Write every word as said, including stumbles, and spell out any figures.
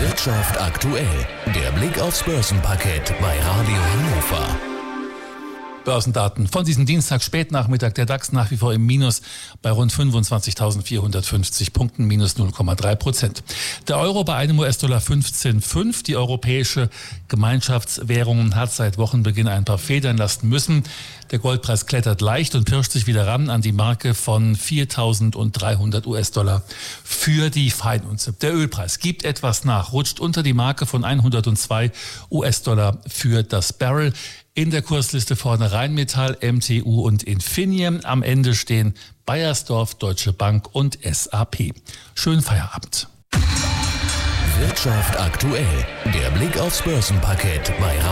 Wirtschaft aktuell. Der Blick aufs Börsenparkett bei Radio Hannover. Börsendaten von diesem Dienstag Spätnachmittag. Der DAX nach wie vor im Minus bei rund fünfundzwanzigtausendvierhundertfünfzig Punkten, minus null Komma drei Prozent. Der Euro bei einem U S-Dollar fünfzehn Komma fünf. Die europäische Gemeinschaftswährung hat seit Wochenbeginn ein paar Federn lassen müssen. Der Goldpreis klettert leicht und pirscht sich wieder ran an die Marke von viertausenddreihundert U S-Dollar für die Feinunze. Der Ölpreis gibt etwas nach, rutscht unter die Marke von hundertzwei U S-Dollar für das Barrel. In der Kursliste vorne Rheinmetall, M T U und Infineon. Am Ende stehen Baiersdorf, Deutsche Bank und S A P. Schönen Feierabend. Wirtschaft aktuell. Der Blick aufs Börsenparkett bei